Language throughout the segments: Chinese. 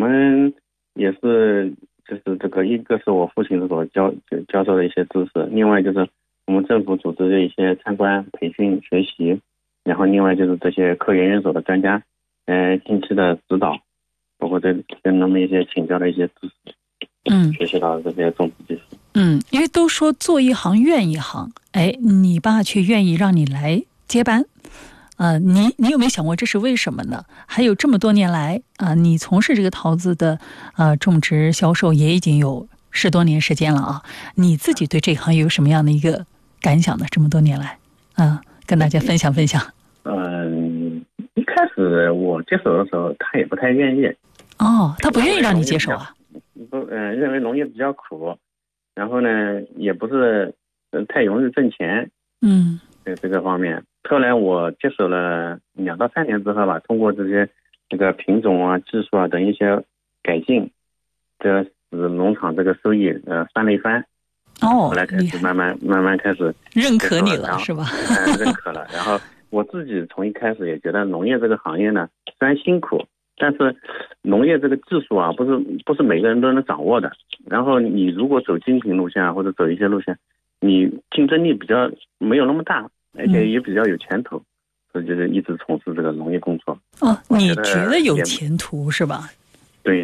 们也是就是这个，一个是我父亲所教授的一些知识，另外就是我们政府组织的一些参观、培训、学习，然后另外就是这些科研院所的专家，定期的指导，包括跟他们一些请教的一些知识，学习到这些种植技术。 因为都说做一行怨一行，你爸却愿意让你来接班。你有没有想过这是为什么呢？还有这么多年来你从事这个桃子的种植销售也已经有10多年时间了啊，你自己对这行有什么样的一个感想呢？这么多年来跟大家分享分享。 一开始我接手的时候他也不太愿意。 他不愿意让你接手啊？ 认为农业比较苦，然后呢也不是太容易挣钱。这个方面，后来我接手了2到3年之后吧，通过这个品种啊、技术啊等一些改进，这使农场这个收益翻了一番。后来开始慢慢开始认可你了，是吧？ 认可了。然后我自己从一开始也觉得农业这个行业呢，虽然辛苦，但是农业这个技术啊，不是每个人都能掌握的。然后你如果走精品路线或者走一些路线，你竞争力比较没有那么大，而且也比较有前途，所以就是一直从事这个农业工作。 你觉得有前途是吧？ 对。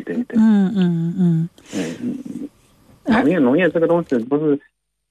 农业这个东西不是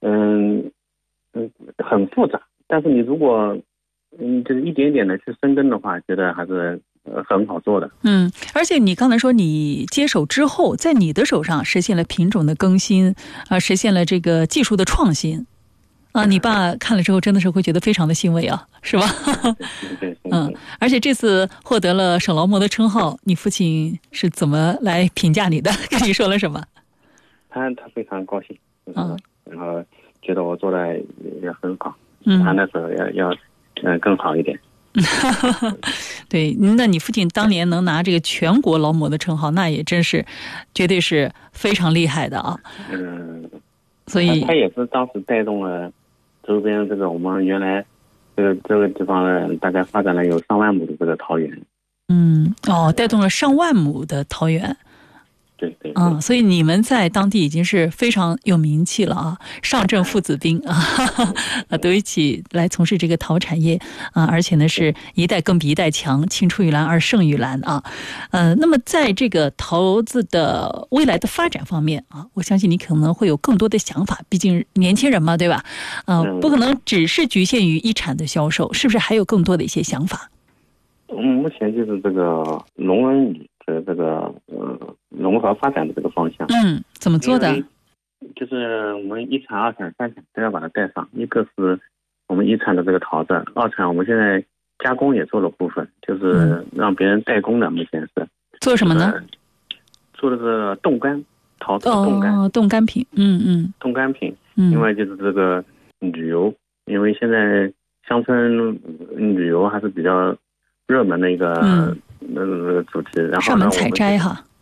很复杂，但是你如果就是一点点的去深耕的话，觉得还是很好做的。 而且你刚才说你接手之后，在你的手上实现了品种的更新实现了这个技术的创新你爸看了之后真的是会觉得非常的欣慰啊，是吧？ 对。 而且这次获得了省劳模的称号，你父亲是怎么来评价你的？跟你说了什么？ 他非常高兴，然后觉得我做的也很好，他那时候要更好一点。 对，那你父亲当年能拿这个全国劳模的称号，那也真是绝对是非常厉害的啊。所以他也是当时带动了周边这个我们原来这个地方大概发展了有上万亩的这个桃园。 带动了上万亩的桃园。 对。 所以你们在当地已经是非常有名气了啊，上阵父子兵都一起来从事这个桃产业而且呢是一代更比一代强，青出于蓝而胜于蓝那么在这个桃子的未来的发展方面我相信你可能会有更多的想法，毕竟年轻人嘛，对吧？不可能只是局限于一产的销售，是不是还有更多的一些想法？ 目前就是这个农文旅的这个融合发展的这个方向。 怎么做的？ 就是我们1产、2产、3产都要把它带上。一个是我们1产的这个桃子，2产我们现在加工也做了部分，就是让别人代工的。目前是做什么呢？ 做的是冻干桃子的冻干。 冻干品。 冻干品。另外就是这个旅游，因为现在乡村旅游还是比较热门的一个主题。然后上门采摘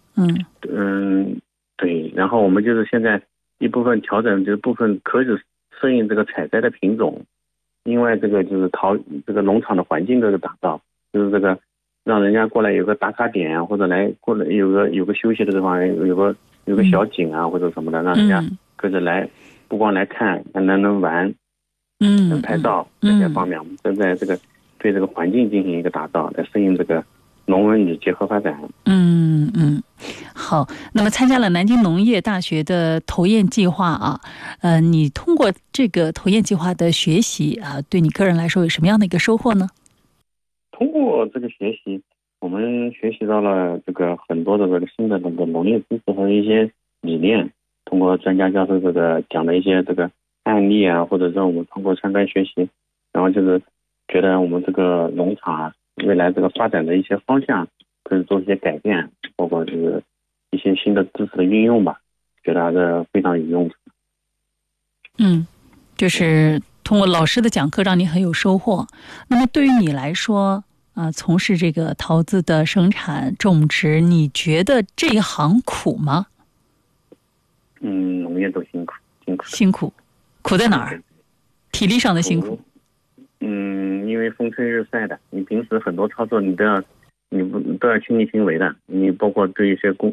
对。然后我们就是现在一部分调整，就是部分可以适应这个采摘的品种。另外这个就是这个农场的环境的打造，就是这个让人家过来有个打卡点或者来过来有个休息的地方，有个小景或者什么的，让人家跟着来，不光来看，还能玩，能拍照这些方面。我们正在对这个环境进行一个打造，来适应这个农文旅结合发展。 好，那么参加了南京农业大学的投堰计划你通过这个投堰计划的学习对你个人来说有什么样的一个收获呢？ 通过这个学习，我们学习到了这个很多的这个新的这个农业知识和一些理念。通过专家教授这个讲的一些这个案例或者说我们通过参观学习，然后就是觉得我们这个农场未来这个发展的一些方向可以做一些改变，包括就是一些新的知识的运用吧，觉得还是非常有用的。 就是通过老师的讲课让你很有收获。那么对于你来说从事这个桃子的生产种植，你觉得这一行苦吗？ 农业都辛苦苦在哪儿？体力上的辛苦。 因为风吹日晒的，你平时很多操作你都要亲力亲为的，你包括对一些